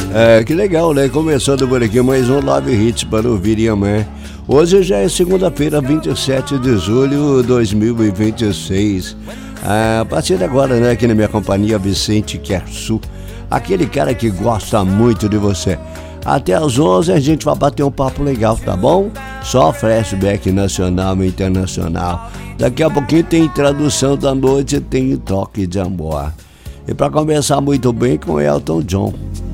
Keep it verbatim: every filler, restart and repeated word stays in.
É, que legal, né? Começando por aqui mais um Love Hits para ouvir e amar. Hoje já é segunda-feira, vinte e sete de julho de dois mil e vinte e seis. A partir de agora, né, aqui na minha companhia, Vicente Quersu, aquele cara que gosta muito de você. Até às onze a gente vai bater um papo legal, tá bom? Só flashback nacional e internacional. Daqui a pouquinho tem tradução da noite, tem toque de amor. E para começar muito bem com Elton John.